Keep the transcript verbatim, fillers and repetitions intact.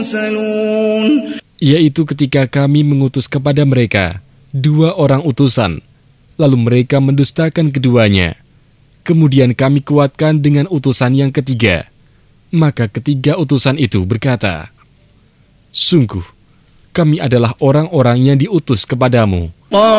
Yaitu ketika kami mengutus kepada mereka dua orang utusan, lalu mereka mendustakan keduanya. Kemudian kami kuatkan dengan utusan yang ketiga. Maka ketiga utusan itu berkata, sungguh, kami adalah orang-orang yang diutus kepadamu.